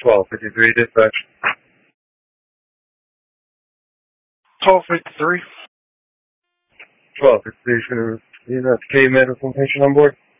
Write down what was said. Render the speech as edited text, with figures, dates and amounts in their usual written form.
1253 dispatch. 1253. 1253, should you have K medical patient on board?